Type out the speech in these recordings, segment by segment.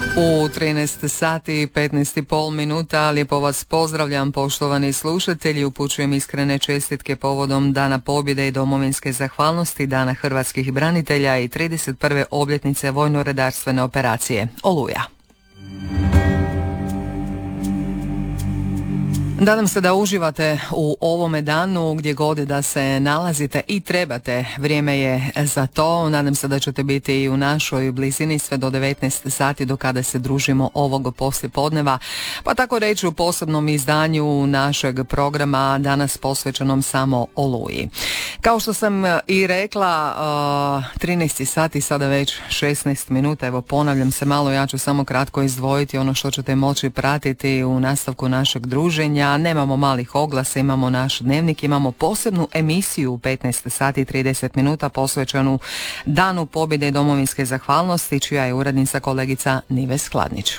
U 13 sati i 15,5 minuta lijepo vas pozdravljam, poštovani slušatelji. Upućujem iskrene čestitke povodom Dana pobjede i domovinske zahvalnosti, Dana hrvatskih branitelja i 31. obljetnice vojno-redarstvene operacije Oluja. Nadam se da uživate u ovome danu gdje god da se nalazite i trebate. Vrijeme je za to. Nadam se da ćete biti i u našoj blizini sve do 19 sati do kada se družimo ovog poslijepodneva. Pa tako reći u posebnom izdanju našeg programa danas posvećenom samo Oluji. Kao što sam i rekla, 13 sati, sada već 16 minuta. Evo, ponavljam se malo, ja ću samo kratko izdvojiti ono što ćete moći pratiti u nastavku našeg druženja. Nemamo malih oglasa, imamo naš dnevnik, imamo posebnu emisiju u 15 sati i 30 minuta posvećenu Danu pobjede i domovinske zahvalnosti, čija je urednica kolegica Nives Skladnić.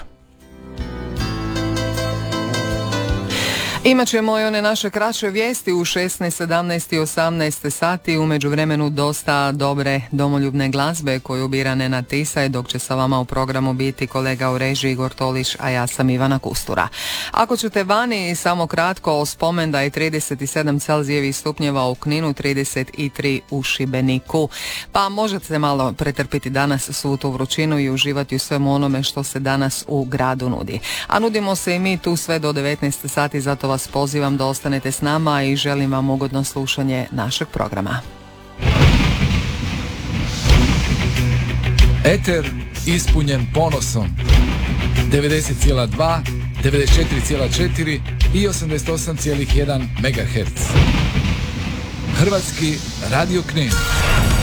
Imat ćemo i one naše kraće vijesti u 16, 17 i 18 sati. U međuvremenu dosta dobre domoljubne glazbe koju bira Nenad Tisaj, dok će sa vama u programu biti kolega u režiji Igor Tolić, a ja sam Ivana Kustura. Ako ćete vani, samo kratko, spomendan je 37 Celzijevih stupnjeva u Kninu, 33 u Šibeniku. Pa možete se malo pretrpiti danas svu tu vrućinu i uživati u svemu onome što se danas u gradu nudi. A nudimo se i mi tu sve do 19 sati, zato vas pozivam da ostanete s nama i želim vam ugodno slušanje našeg programa. Eter ispunjen ponosom. 90,2, 94,4 i 88,1 MHz. Hrvatski radio Knin.